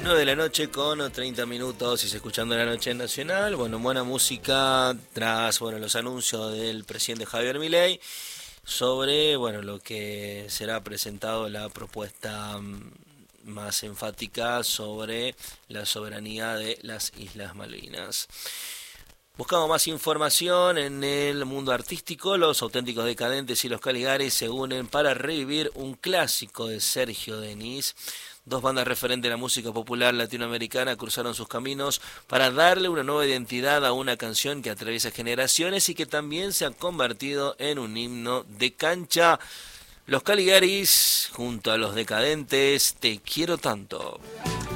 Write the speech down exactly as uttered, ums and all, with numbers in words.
nueve de la noche con treinta minutos y se escuchando la noche nacional. Bueno, buena música tras bueno los anuncios del presidente Javier Milei sobre bueno lo que será presentado la propuesta más enfática sobre la soberanía de las Islas Malvinas. Buscamos más información en el mundo artístico. Los Auténticos Decadentes y los Caligaris se unen para revivir un clásico de Sergio Denis. Dos bandas referentes de la música popular latinoamericana cruzaron sus caminos para darle una nueva identidad a una canción que atraviesa generaciones y que también se ha convertido en un himno de cancha. Los Caligaris junto a los Decadentes, Te quiero tanto.